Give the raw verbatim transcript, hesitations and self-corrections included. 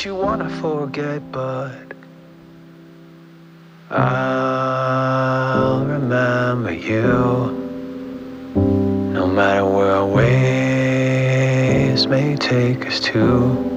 you wanna forget, but I'll remember you, no matter where our ways may take us to.